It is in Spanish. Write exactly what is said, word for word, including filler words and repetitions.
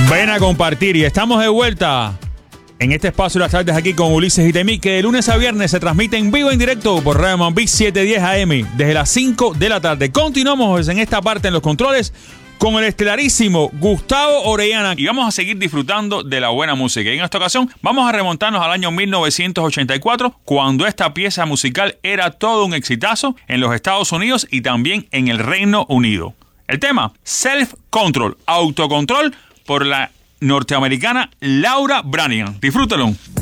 Ven a compartir y estamos de vuelta en este espacio de las tardes aquí con Ulises y Temi, que de lunes a viernes se transmite en vivo en directo por Radio Mambí setecientos diez A M desde las cinco de la tarde. Continuamos en esta parte en los controles con el estelarísimo Gustavo Orellana y vamos a seguir disfrutando de la buena música. Y en esta ocasión vamos a remontarnos al año mil novecientos ochenta y cuatro, cuando esta pieza musical era todo un exitazo en los Estados Unidos y también en el Reino Unido. El tema, Self Control, autocontrol, por la norteamericana Laura Branigan. Disfrútalo.